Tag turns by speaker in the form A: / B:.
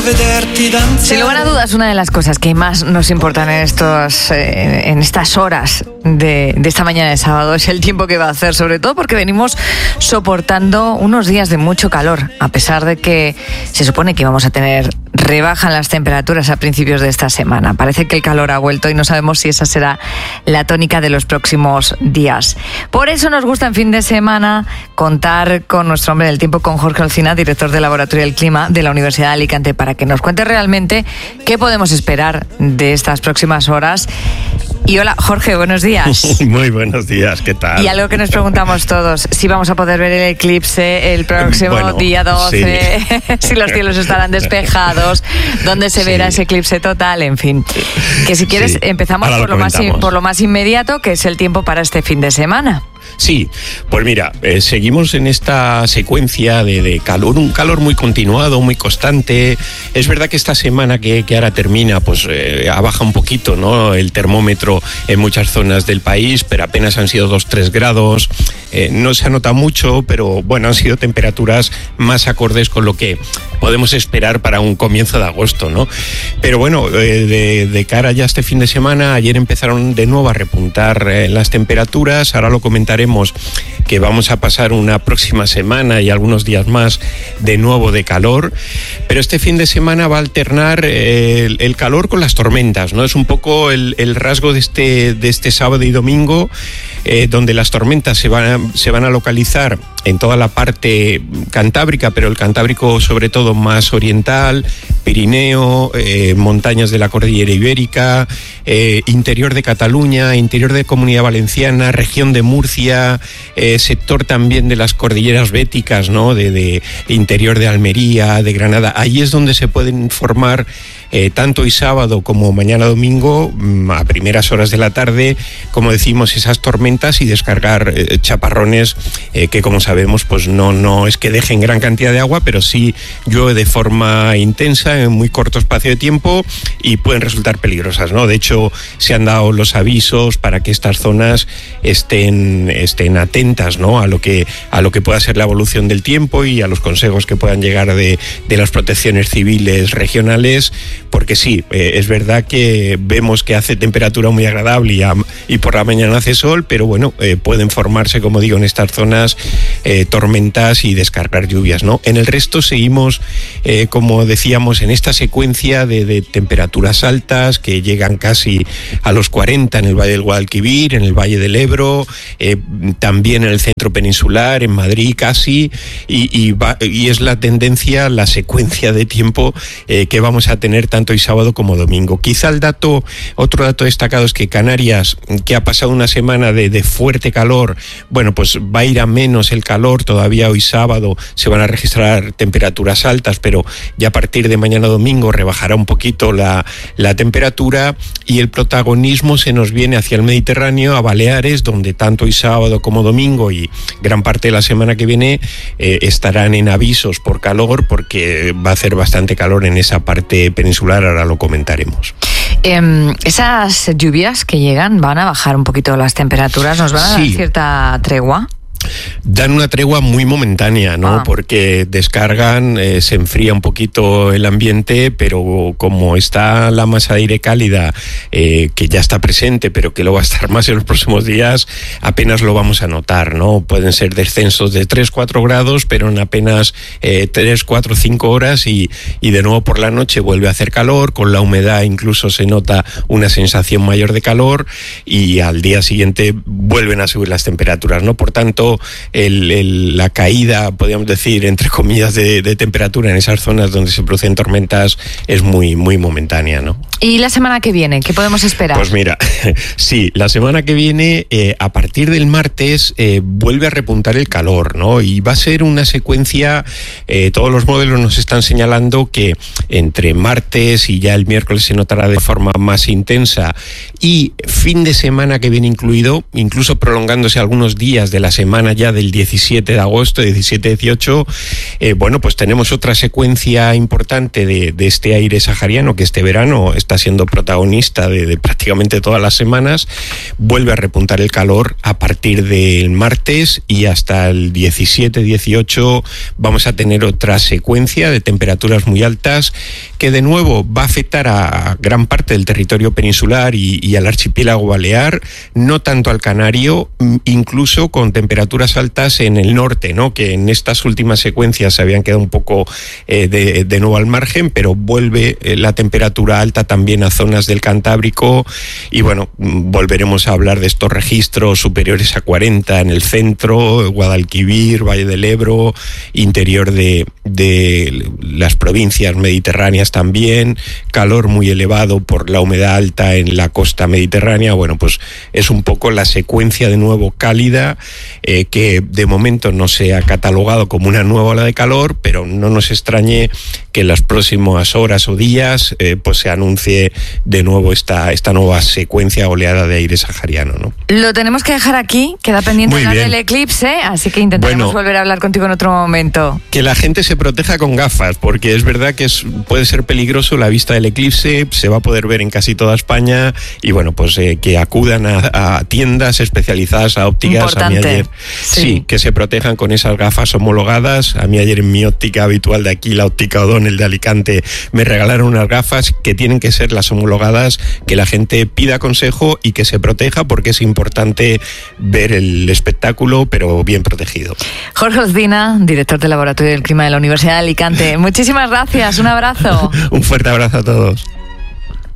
A: Sin lugar a dudas, una de las cosas que más nos importan en estas horas de esta mañana de sábado es el tiempo que va a hacer, sobre todo porque venimos soportando unos días de mucho calor, a pesar de que se supone que vamos a tener rebaja en las temperaturas a principios de esta semana. Parece que el calor ha vuelto y no sabemos si esa será la tónica de los próximos días. Por eso nos gusta en fin de semana contar con nuestro hombre del tiempo, con Jorge Olcina, director del Laboratorio del Clima de la Universidad de Alicante, para que nos cuente realmente qué podemos esperar de estas próximas horas. Y hola, Jorge, buenos días.
B: Muy buenos días, ¿qué tal?
A: Y algo que nos preguntamos todos, si vamos a poder ver el eclipse el próximo día 12, sí. Si los cielos estarán despejados, dónde se verá ese eclipse total, en fin. Que si quieres empezamos por lo más inmediato, que es el tiempo para este fin de semana.
B: Sí, pues mira, seguimos en esta secuencia de calor, un calor muy continuado, muy constante. Es verdad que esta semana que ahora termina, pues ha bajado un poquito, ¿no?, el termómetro en muchas zonas del país, pero apenas han sido 2-3 grados. No se anota mucho, pero bueno, han sido temperaturas más acordes con lo que podemos esperar para un comienzo de agosto, ¿no? Pero bueno, de cara ya a este fin de semana, ayer empezaron de nuevo a repuntar las temperaturas. Ahora lo comentaremos, que vamos a pasar una próxima semana y algunos días más de nuevo de calor, pero este fin de semana va a alternar el calor con las tormentas, ¿no? Es un poco el rasgo de este sábado y domingo, donde las tormentas se van a localizar en toda la parte cantábrica, pero el Cantábrico sobre todo más oriental, Pirineo, montañas de la Cordillera Ibérica, interior de Cataluña, interior de Comunidad Valenciana, región de Murcia, sector también de las cordilleras béticas, ¿no?, de interior de Almería, de Granada. Ahí es donde se pueden formar tanto hoy sábado como mañana domingo, a primeras horas de la tarde, como decimos, esas tormentas y descargar chaparrones que, como sabemos, pues no es que dejen gran cantidad de agua, pero sí llueve de forma intensa en muy corto espacio de tiempo y pueden resultar peligrosas, ¿no? De hecho, se han dado los avisos para que estas zonas estén atentas, ¿no?, a lo que pueda ser la evolución del tiempo y a los consejos que puedan llegar de las protecciones civiles regionales, porque sí, es verdad que vemos que hace temperatura muy agradable y por la mañana hace sol, pero bueno, pueden formarse, como digo, en estas zonas tormentas y descargar lluvias, ¿no? En el resto seguimos, como decíamos, en esta secuencia de temperaturas altas que llegan casi a los 40 en el Valle del Guadalquivir, en el Valle del Ebro, también en el centro peninsular, en Madrid casi, y es la tendencia, la secuencia de tiempo que vamos a tener tanto hoy sábado como domingo. Quizá otro dato destacado es que Canarias, que ha pasado una semana de fuerte calor, bueno, pues va a ir a menos el calor. Todavía hoy sábado se van a registrar temperaturas altas, pero ya a partir de mañana domingo rebajará un poquito la temperatura y el protagonismo se nos viene hacia el Mediterráneo, a Baleares, donde tanto hoy sábado como domingo y gran parte de la semana que viene estarán en avisos por calor, porque va a hacer bastante calor en esa parte peninsular, ahora lo comentaremos.
A: Esas lluvias que llegan van a bajar un poquito las temperaturas, ¿nos van a dar cierta tregua?
B: Dan una tregua muy momentánea, ¿no? Porque descargan, se enfría un poquito el ambiente, pero como está la masa de aire cálida, que ya está presente, pero que lo va a estar más en los próximos días, apenas lo vamos a notar, ¿no? Pueden ser descensos de 3-4 grados, pero en apenas 3-4-5 horas y de nuevo por la noche vuelve a hacer calor, con la humedad incluso se nota una sensación mayor de calor y al día siguiente vuelven a subir las temperaturas, ¿no? Por tanto, la caída, podríamos decir, entre comillas, de temperatura en esas zonas donde se producen tormentas es muy, muy momentánea, ¿no?
A: ¿Y la semana que viene? ¿Qué podemos esperar?
B: Pues mira, sí, la semana que viene, a partir del martes, vuelve a repuntar el calor, ¿no? Y va a ser una secuencia, todos los modelos nos están señalando que entre martes y ya el miércoles se notará de forma más intensa y fin de semana que viene incluido, incluso prolongándose algunos días de la semana semana ya del 17 de agosto, 17-18, bueno, pues tenemos otra secuencia importante de este aire sahariano que este verano está siendo protagonista de prácticamente todas las semanas. Vuelve a repuntar el calor a partir del martes y hasta el 17-18 vamos a tener otra secuencia de temperaturas muy altas que de nuevo va a afectar a gran parte del territorio peninsular y al archipiélago balear, no tanto al Canario, incluso con temperaturas altas en el norte, ¿no? Que en estas últimas secuencias se habían quedado un poco de nuevo al margen, pero vuelve la temperatura alta también a zonas del Cantábrico y bueno, volveremos a hablar de estos registros superiores a 40 en el centro, Guadalquivir, Valle del Ebro, interior de las provincias mediterráneas también, calor muy elevado por la humedad alta en la costa mediterránea. Bueno, pues es un poco la secuencia de nuevo cálida que de momento no se ha catalogado como una nueva ola de calor, pero no nos extrañe que en las próximas horas o días pues se anuncie de nuevo esta nueva secuencia oleada de aire sahariano, ¿no?
A: Lo tenemos que dejar aquí, queda pendiente hablar del eclipse, así que intentaremos volver a hablar contigo en otro momento.
B: Que la gente se proteja con gafas, porque es verdad que puede ser peligroso la vista del eclipse, se va a poder ver en casi toda España y bueno, pues que acudan a tiendas especializadas, a ópticas.
A: Importante.
B: A mí ayer, sí, que se protejan con esas gafas homologadas. A mí ayer en mi óptica habitual de aquí, la óptica O'Donnell de Alicante, me regalaron unas gafas que tienen que ser las homologadas, que la gente pida consejo y que se proteja porque es importante ver el espectáculo, pero bien protegido.
A: Jorge Ozdina, director del Laboratorio del Clima de la Universidad de Alicante. Muchísimas gracias, un abrazo.
B: Un fuerte abrazo a todos.